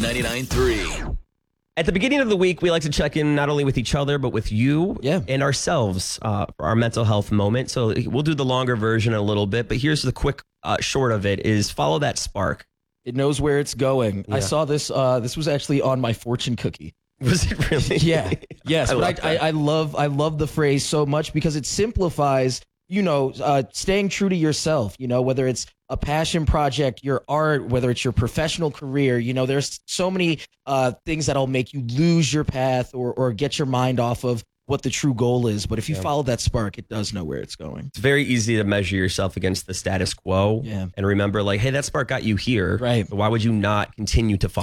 99.3. At the beginning of the week, we like to check in not only with each other, but with you and ourselves for our mental health moment. So we'll do the longer version in a little bit, but here's the quick short of it is follow that spark. It knows where it's going. Yeah. I saw this. This was actually on my fortune cookie. Was it really? Yeah. Yes. I love the phrase so much because it simplifies, staying true to yourself, whether it's a passion project, your art, whether it's your professional career, there's so many things that'll make you lose your path or get your mind off of what the true goal is. But if you follow that spark, it does know where it's going. It's very easy to measure yourself against the status quo. Yeah. And remember, hey, that spark got you here. Right. So why would you not continue to follow